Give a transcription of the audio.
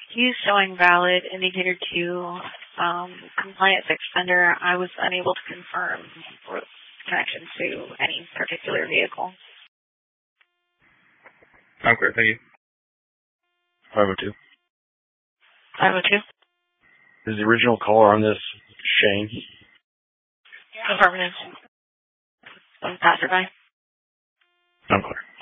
He's showing valid indicator 2, compliant fixed sender. I was unable to confirm connection to any particular vehicle. I'm clear, thank you. 502. 502? Is the original caller on this Shane? Affirmative. Passerby. I'm clear.